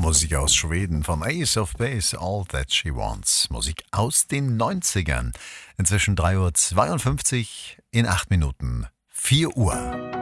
Musik aus Schweden von Ace of Base, All That She Wants. Musik aus den 90ern. Inzwischen 3:52 Uhr, in 8 Minuten 4 Uhr.